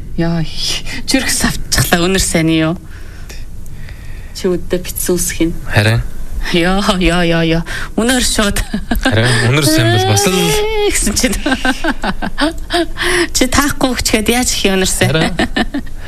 Яа, чүрх савчихлаа өнөр сайн юу? Чи өдөө битсэн үсэх юм. Харин. Яа. Өнөр шууд. Харин өнөр сайн бол бас л гэсэн чинь. Чи таахгүй гэчихэд яаж их өнөр сайн.